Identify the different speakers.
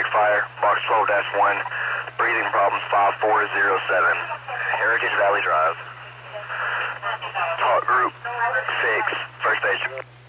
Speaker 1: Break fire, box 12-1, breathing problems 5407, Heritage Valley Drive. Talk group 6, first station.